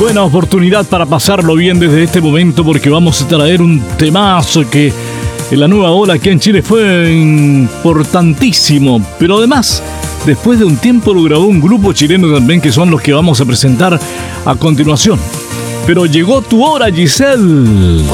Buena oportunidad para pasarlo bien desde este momento, porque vamos a traer un temazo que en la nueva ola aquí en Chile fue importantísimo, pero además después de un tiempo lo grabó un grupo chileno también, que son los que vamos a presentar a continuación. Pero llegó tu hora, Giselle.